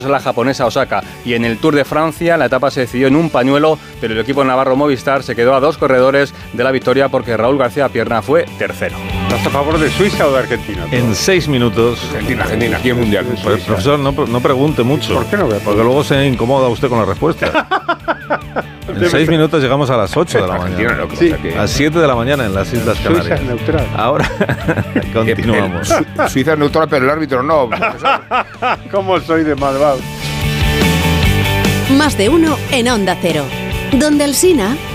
la japonesa Osaka. Y en el Tour de Francia la etapa se decidió en un pañuelo, pero el equipo navarro Movistar se quedó a 2 corredores de la victoria porque Raúl García Pierna fue tercero. ¿Estás a favor de Suiza o de Argentina? En 6 minutos. Argentina, aquí el mundial. Pues, profesor, no pregunte mucho. ¿Por qué no? Porque luego se incomoda usted con la respuesta. En 6 minutos llegamos a las 8 de la mañana. No, Sí. que... A las 7 de la mañana en las Islas Suiza Canarias. es neutral. Ahora continuamos. Suiza es neutral, pero el árbitro no. ¿Cómo soy de malvado? Más de uno en Onda Cero. Donde Alsina.